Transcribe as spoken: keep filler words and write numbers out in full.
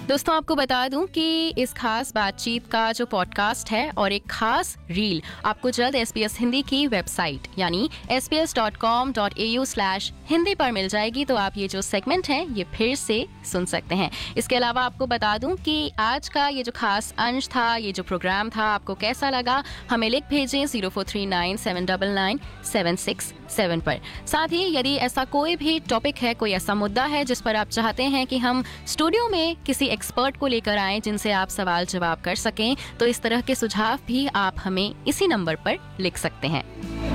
दोस्तों, आपको बता दूं कि इस खास बातचीत का जो पॉडकास्ट है और एक खास रील आपको जल्द एसबीएस हिंदी की वेबसाइट यानी S B S dot com dot A you slash Hindi पर मिल जाएगी। तो आप ये जो सेगमेंट है ये फिर से सुन सकते हैं। इसके अलावा आपको बता दूं कि आज का ये जो खास अंश था, ये जो प्रोग्राम था, आपको कैसा लगा हमें लिख भेजें zero four three nine seven nine nine seven six seven पर। साथ ही यदि ऐसा कोई भी टॉपिक है, कोई ऐसा मुद्दा है जिस पर आप चाहते हैं कि हम स्टूडियो में किसी एक्सपर्ट को लेकर आएं जिनसे आप सवाल जवाब कर सकें, तो इस तरह के सुझाव भी आप हमें इसी नंबर पर लिख सकते हैं।